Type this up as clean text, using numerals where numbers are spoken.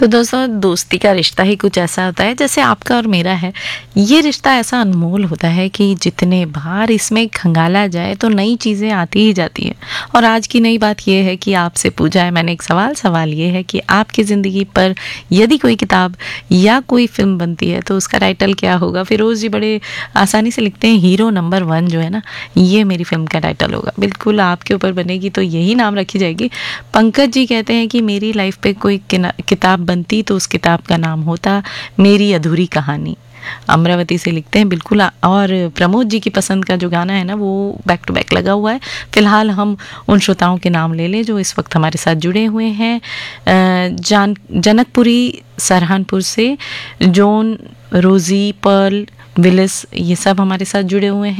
तो दोस्तों, दोस्ती का रिश्ता ही कुछ ऐसा होता है जैसे आपका और मेरा है। ये रिश्ता ऐसा अनमोल होता है कि जितने बार इसमें खंगाला जाए तो नई चीज़ें आती ही जाती हैं। और आज की नई बात ये है कि आपसे पूछा है मैंने एक सवाल ये है कि आपकी ज़िंदगी पर यदि कोई किताब या कोई फिल्म बनती है तो उसका टाइटल क्या होगा। फिरोज़ जी बड़े आसानी से लिखते हैं, हीरो नंबर 1 जो है ना, ये मेरी फिल्म का टाइटल होगा। बिल्कुल आपके ऊपर बनेगी तो यही नाम रखी जाएगी। पंकज जी कहते हैं कि मेरी लाइफ पे कोई किताब बनती तो उस किताब का नाम होता मेरी अधूरी कहानी। अमरावती से लिखते हैं बिल्कुल। और प्रमोद जी की पसंद का जो गाना है ना, वो बैक टू बैक लगा हुआ है। फिलहाल हम उन श्रोताओं के नाम ले लें जो इस वक्त हमारे साथ जुड़े हुए हैं। जनकपुरी सरहानपुर से जॉन, रोजी, पर्ल, विलिस, ये सब हमारे साथ जुड़े हुए हैं।